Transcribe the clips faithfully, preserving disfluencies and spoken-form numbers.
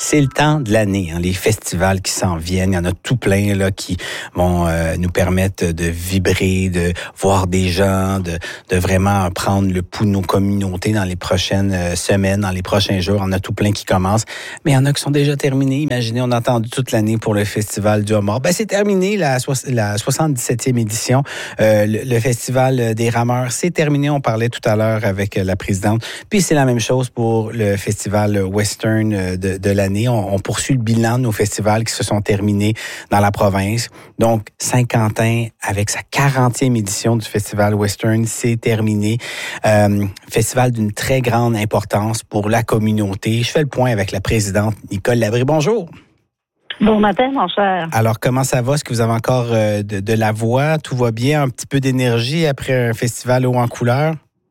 C'est le temps de l'année, hein, les festivals qui s'en viennent. Il y en a tout plein là qui vont euh, nous permettre de vibrer, de voir des gens, de, de vraiment prendre le pouls de nos communautés dans les prochaines euh, semaines, dans les prochains jours. On a tout plein qui commencent, mais il y en a qui sont déjà terminés. Imaginez, on a attendu toute l'année pour le Festival du Homard. Ben, c'est terminé, la, so- la soixante-dix-septième édition. Euh, le, le Festival des Rameurs, c'est terminé. On parlait tout à l'heure avec la présidente. Puis c'est la même chose pour le Festival Western de, de l'année. On, on poursuit le bilan de nos festivals qui se sont terminés dans la province. Donc, Saint-Quentin, avec sa quarantième édition du Festival Western, c'est terminé. Euh, festival d'une très grande importance pour la communauté. Je fais le point avec la présidente Nicole Labrie. Bonjour. Bon matin, mon cher. Alors, comment ça va? Est-ce que vous avez encore euh, de, de la voix? Tout va bien? Un petit peu d'énergie après un festival haut en couleur?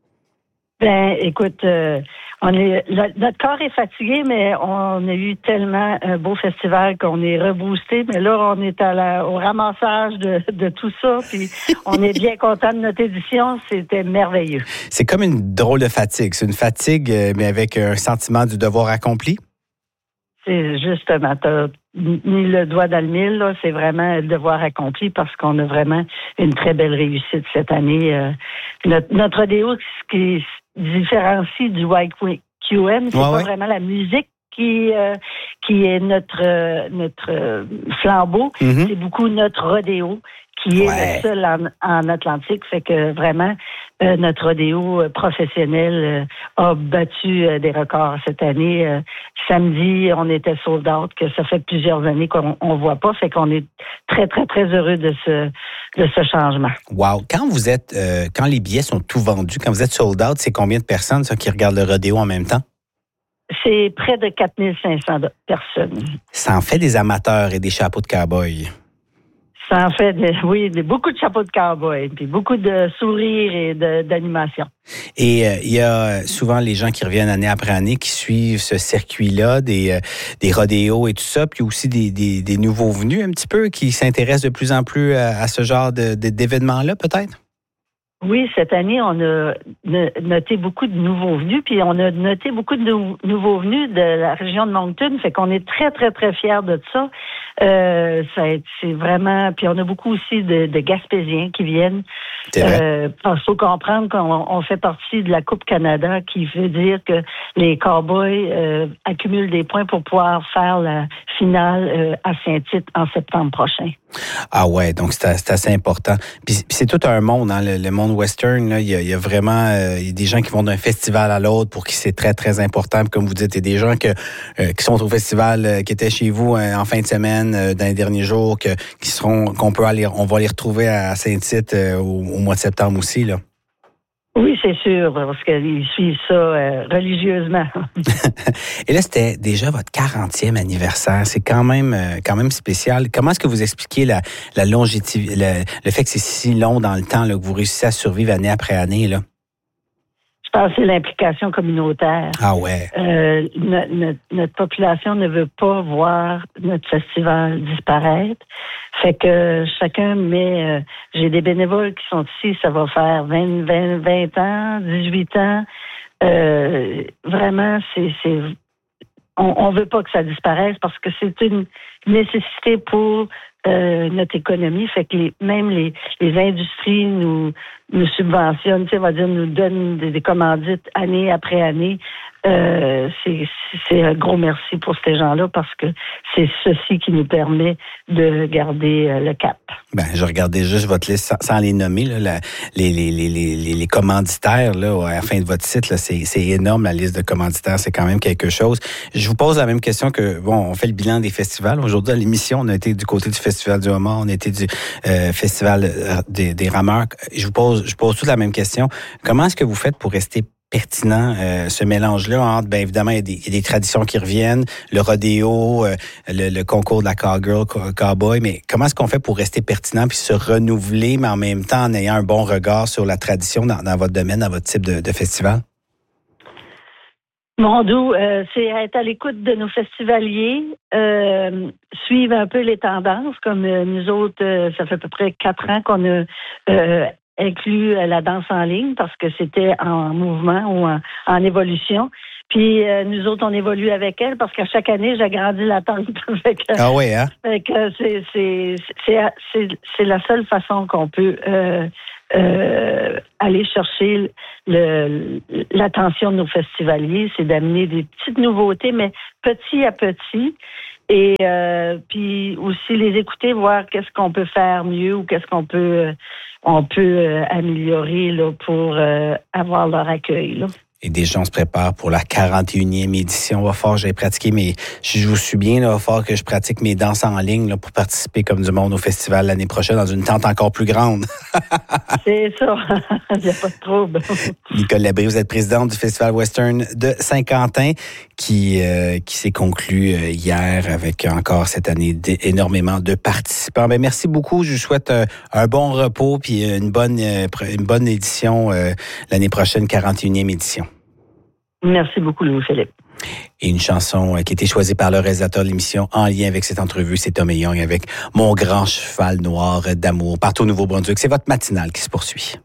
Ben, écoute, euh, on est, le, notre corps est fatigué, mais on a eu tellement un beau festival qu'on est reboosté. Mais là, on est à la, au ramassage de, de tout ça, puis on est bien content de notre édition. C'était merveilleux. C'est comme une drôle de fatigue. C'est une fatigue, mais avec un sentiment du devoir accompli? C'est justement, t'as mis le doigt dans le mille, là, c'est vraiment le devoir accompli parce qu'on a vraiment une très belle réussite cette année. Euh, notre, notre rodéo, ce qui différencie du Y Q M, c'est ouais, pas ouais. vraiment la musique qui euh, qui est notre euh, notre euh, flambeau, Mm-hmm. c'est beaucoup notre rodéo qui est Ouais. le seul en, en Atlantique, fait que vraiment euh, notre rodéo euh, professionnel euh, a battu euh, des records cette année. Euh, samedi, on était sold out, que ça fait plusieurs années qu'on on voit pas, fait qu'on est très très très heureux de ce de ce changement. Wow. Quand vous êtes, euh, quand les billets sont tout vendus, quand vous êtes sold out, c'est combien de personnes ça, qui regardent le rodéo en même temps? C'est près de quatre mille cinq cents personnes. Ça en fait des amateurs et des chapeaux de cow-boy. Ça en fait, de, oui, de, beaucoup de chapeaux de cow-boy, puis beaucoup de sourires et de, d'animation. Et euh, il y a souvent les gens qui reviennent année après année, qui suivent ce circuit-là, des, euh, des rodéos et tout ça, puis aussi des, des, des nouveaux venus un petit peu, qui s'intéressent de plus en plus à, à ce genre de, de, d'événements-là, peut-être? Oui, cette année, on a noté beaucoup de nouveaux venus, puis on a noté beaucoup de nou- nouveaux venus de la région de Moncton, fait qu'on est très, très, très fiers de ça. Euh, ça c'est vraiment... Puis on a beaucoup aussi de, de Gaspésiens qui viennent. C'est vrai. Euh, il faut comprendre qu'on on fait partie de la Coupe Canada, qui veut dire que les Cowboys euh, accumulent des points pour pouvoir faire la finale euh, à Saint-Tite en septembre prochain. Ah ouais, donc c'est, c'est assez important. Puis, puis c'est tout un monde, hein, le, le monde western. Là, il y a, il y a vraiment euh, il y a des gens qui vont d'un festival à l'autre pour qui c'est très très important. Puis comme vous dites, il y a des gens que euh, qui sont au festival, euh, qui étaient chez vous euh, en fin de semaine, euh, dans les derniers jours, que qui seront qu'on peut aller, on va les retrouver à Saint-Tite euh, au, au mois de septembre aussi là. Oui, c'est sûr, parce qu'ils suivent ça euh, religieusement. Et là, c'était déjà votre quarantième anniversaire. C'est quand même euh, quand même spécial. Comment est-ce que vous expliquez la, la longévité, le, le fait que c'est si long dans le temps, là, que vous réussissez à survivre année après année, là? Je pense que c'est l'implication communautaire. Ah ouais. Euh, no- no- notre population ne veut pas voir notre festival disparaître. Fait que chacun met... Euh, j'ai des bénévoles qui sont ici, ça va faire vingt, vingt, vingt ans, dix-huit ans. Euh, vraiment, c'est... c'est on, on veut pas que ça disparaisse parce que c'est une nécessité pour euh, notre économie. Fait que les, même les, les industries nous, nous subventionnent, tu sais, on va dire, nous donnent des, des commandites année après année. Euh, c'est, c'est un gros merci pour ces gens-là parce que c'est ceci qui nous permet de garder euh, le cap. Ben, je regardais juste votre liste sans, sans les nommer, là, la, les, les, les, les, les commanditaires, là, à la fin de votre site, là, c'est, c'est énorme, la liste de commanditaires, c'est quand même quelque chose. Je vous pose la même question que, bon, on fait le bilan des festivals. Aujourd'hui, à l'émission, on a été du côté du Festival du Homard, on a été du euh, Festival des, des Rameurs. Je vous pose, je pose toute la même question. Comment est-ce que vous faites pour rester pertinent, euh, ce mélange-là entre, bien évidemment, il y, a des, il y a des traditions qui reviennent, le rodéo, euh, le, le concours de la cowgirl, cowboy, mais comment est-ce qu'on fait pour rester pertinent puis se renouveler, mais en même temps en ayant un bon regard sur la tradition dans, dans votre domaine, dans votre type de, de festival? Mondou, euh, c'est être à l'écoute de nos festivaliers, euh, suivre un peu les tendances, comme euh, nous autres, euh, ça fait à peu près quatre ans qu'on a euh, inclus la danse en ligne parce que c'était en mouvement ou en, en évolution. Puis euh, nous autres, on évolue avec elle parce qu'à chaque année, j'agrandis la tente. Fait que, ah oui, hein? Fait que c'est, c'est, c'est, c'est, c'est la seule façon qu'on peut euh, euh, aller chercher le, l'attention de nos festivaliers, c'est d'amener des petites nouveautés, mais petit à petit. Et euh, puis aussi les écouter, voir qu'est-ce qu'on peut faire mieux ou qu'est-ce qu'on peut on peut euh, améliorer là, pour euh, avoir leur accueil. Là. Et déjà, on se prépare pour la quarante et unième édition. Il va falloir que j'aille pratiquer mes... Si je vous suis bien, là, il va falloir que je pratique mes danses en ligne là, pour participer comme du monde au festival l'année prochaine dans une tente encore plus grande. C'est ça. Il n'y a pas de trouble. Nicole Labrie, vous êtes présidente du Festival Western de Saint-Quentin qui, euh, qui s'est conclu euh, hier avec encore cette année énormément de participants. Ben, merci beaucoup. Je vous souhaite euh, un bon repos puis une bonne, euh, une bonne édition euh, l'année prochaine, quarante et unième édition. Merci beaucoup, Louis-Philippe. Et une chanson qui a été choisie par le réalisateur de l'émission en lien avec cette entrevue, c'est Tommy Young avec Mon grand cheval noir d'amour. Partout au Nouveau-Brunswick, c'est votre matinale qui se poursuit.